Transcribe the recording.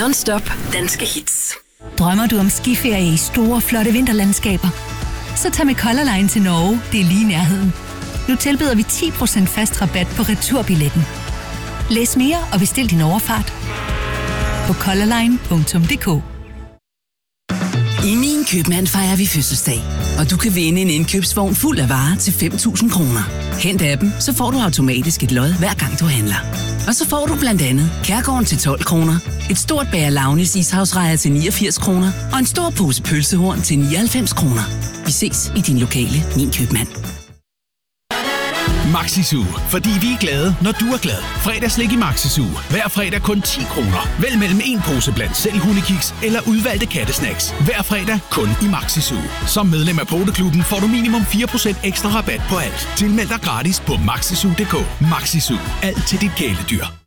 Non-stop danske hits. Drømmer du om skiferie i store, flotte vinterlandskaber? Så tag med Color Line til Norge, det er lige i nærheden. Nu tilbyder vi 10% fast rabat på returbilletten. Læs mere og bestil din overfart på colorline.dk. I Min Købmand fejrer vi fødselsdag, og du kan vinde en indkøbsvogn fuld af varer til 5.000 kroner. Hent appen, så får du automatisk et lod hver gang du handler. Og så får du blandt andet Kærgården til 12 kroner, et stort bager Launis ishavsrejer til 89 kroner og en stor pose pølsehorn til 99 kroner. Vi ses i din lokale Min Købmand. Maxi-Zoo, fordi vi er glade, når du er glad. Fredagslik i Maxi-Zoo. Hver fredag kun 10 kroner. Vælg mellem en pose blandt selv hundekiks eller udvalgte kattesnacks. Hver fredag kun i Maxi-Zoo. Som medlem af Poteklubben får du minimum 4% ekstra rabat på alt. Tilmeld dig gratis på maxizoo.dk. Maxi-Zoo. Alt til dit kæledyr.